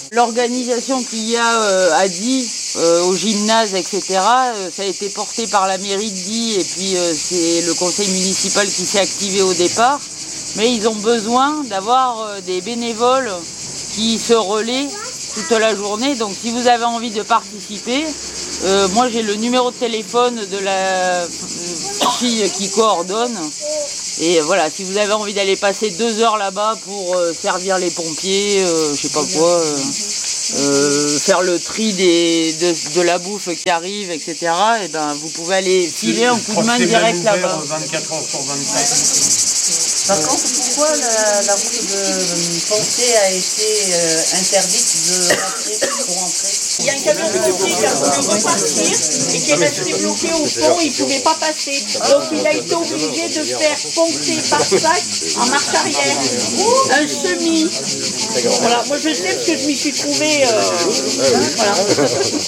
L'organisation qu'il y a à Die, au gymnase, etc., ça a été porté par la mairie de Die et puis c'est le conseil municipal qui s'est activé au départ. Mais ils ont besoin d'avoir des bénévoles qui se relaient toute la journée. Donc si vous avez envie de participer, moi j'ai le numéro de téléphone de la fille qui coordonne. Et voilà, si vous avez envie d'aller passer 2 heures là-bas pour servir les pompiers, je sais pas quoi, faire le tri de la bouffe qui arrive, etc., et ben vous pouvez aller filer un coup de main direct là-bas. 24 heures sur 24. Par contre, pourquoi la route de Poncé a été interdite pour entrer? Il y a un camion de pompiers qui a voulu repartir et qui est resté bloqué au pont, il ne pouvait pas passer. Donc il a été obligé de faire Poncé par sac en marche arrière. Un semi. Voilà, moi je sais parce que je m'y suis trouvée. Voilà.